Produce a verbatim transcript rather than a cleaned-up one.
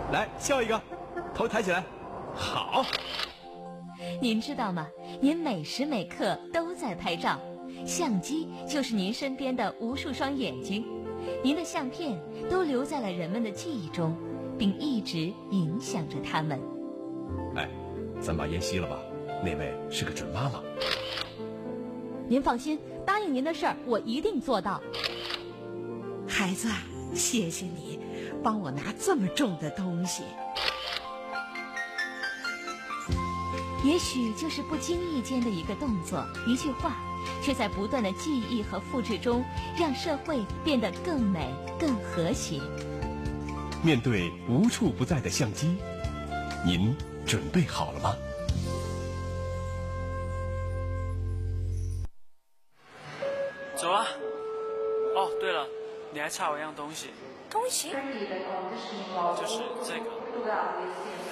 来笑一个，头抬起来，好。 您知道吗？您每时每刻都在拍照，相机就是您身边的无数双眼睛，您的相片都留在了人们的记忆中，并一直影响着他们。 哎，咱把烟熄了吧，那位是个准妈妈。 您放心，答应您的事儿我一定做到。 孩子，谢谢你帮我拿这么重的东西。 也许就是不经意间的一个动作，一句话，却在不断的记忆和复制中，让社会变得更美、更和谐。 面对无处不在的相机，您准备好了吗？ 走啊！哦，对了，你还差我一样东西。 东西？ 就是这个。